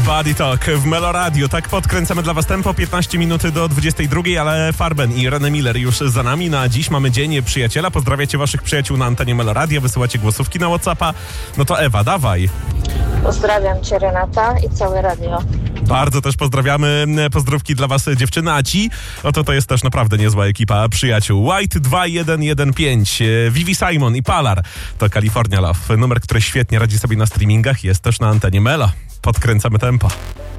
Body Talk w Melo Radio. Tak podkręcamy dla was tempo, 15 minut do 22, ale Farben i René Miller już za nami. Na dziś mamy Dzień Przyjaciela. Pozdrawiacie waszych przyjaciół na antenie Melo Radio, wysyłacie głosówki na WhatsAppa. No to Ewa, dawaj. Pozdrawiam cię, Renata, i całe radio. Bardzo też pozdrawiamy. Pozdrówki dla was, dziewczyny, a ci, oto to jest też naprawdę niezła ekipa przyjaciół. White 2115, Vivi Simon i Palar. To California Love. Numer, który świetnie radzi sobie na streamingach, jest też na antenie Melo. Podkręcamy tempo.